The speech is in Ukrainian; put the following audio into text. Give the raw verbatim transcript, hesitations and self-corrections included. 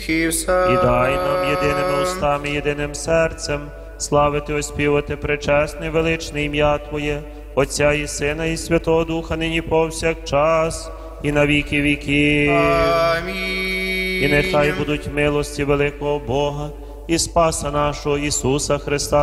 І дай нам єдиними устами, єдиним серцем славити, оспівати пречесне, величне ім'я Твоє, Отця і Сина, і Святого Духа, нині повсякчас, і на віки віків. Амінь. І нехай будуть милості великого Бога і Спаса нашого Ісуса Христа,